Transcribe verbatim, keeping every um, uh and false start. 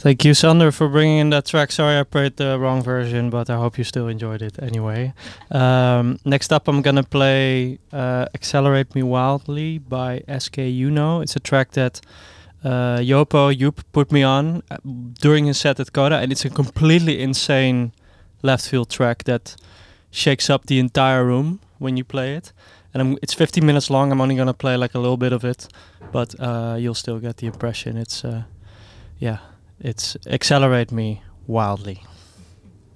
Thank you, Sander, for bringing in that track. Sorry I played the wrong version, but I hope you still enjoyed it anyway. Um, next up, I'm gonna play uh, Accelerate Me Wildly by S K Uno. It's a track that uh, Yopo Joop put me on uh, during his set at Coda, and it's a completely insane left field track that shakes up the entire room when you play it. And I'm, it's fifteen minutes long. I'm only gonna play like a little bit of it, but uh, you'll still get the impression. It's uh, yeah. It's Accelerate Me Wildly.